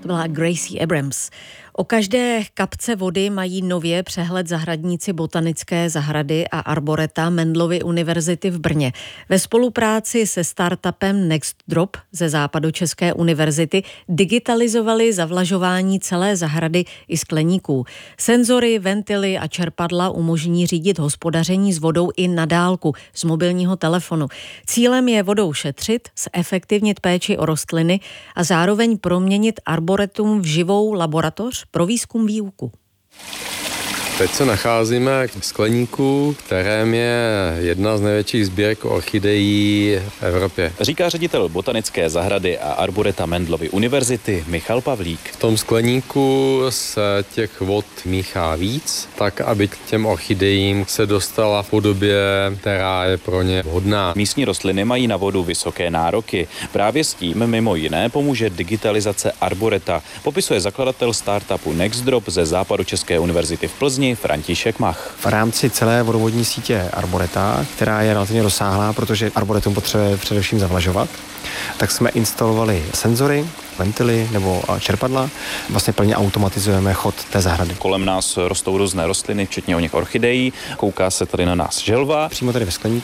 To byla Gracie Abrams. O každé kapce vody mají nově přehled zahradníci Botanické zahrady a arboreta Mendelovy univerzity v Brně. Ve spolupráci se startupem NextDrop ze Západočeské univerzity digitalizovali zavlažování celé zahrady i skleníků. Senzory, ventily a čerpadla umožní řídit hospodaření s vodou i na dálku z mobilního telefonu. Cílem je vodou šetřit, zefektivnit péči o rostliny a zároveň proměnit arboretum v živou laboratoř pro výzkum výuku. Teď se nacházíme v skleníku, kterém je jedna z největších sbírek orchidejí v Evropě. Říká ředitel Botanické zahrady a arboreta Mendelovy univerzity Michal Pavlík. V tom skleníku se těch vod míchá víc, tak aby k těm orchidejím se dostala v podobě, která je pro ně vhodná. Místní rostliny mají na vodu vysoké nároky. Právě s tím mimo jiné pomůže digitalizace arboreta, popisuje zakladatel startupu NextDrop ze Západočeské univerzity v Plzni František Mach. V rámci celé vodovodní sítě arboreta, která je relativně rozsáhlá, protože arboretum potřebuje především zavlažovat, tak jsme instalovali senzory, ventily nebo čerpadla. Vlastně plně automatizujeme chod té zahrady. Kolem nás rostou různé rostliny, včetně o nich orchidejí. Kouká se tady na nás želva. Přímo tady ve skleníku